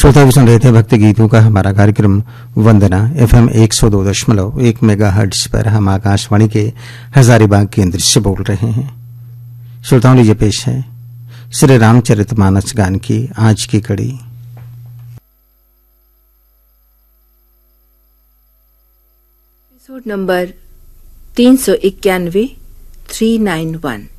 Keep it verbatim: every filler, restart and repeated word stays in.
श्रोता भी सुन रहे थे भक्ति गीतों का हमारा कार्यक्रम वंदना एफएम एक सौ दो दशमलव एक मेगाहर्ट्ज पर। हम आकाशवाणी के हजारीबाग केंद्र से बोल रहे हैं। श्रोताओं लीजिए पेश है श्री रामचरितमानस गान की आज की कड़ी। एपिसोड नंबर तीन सौ इक्यानवे थ्री नाइन वन।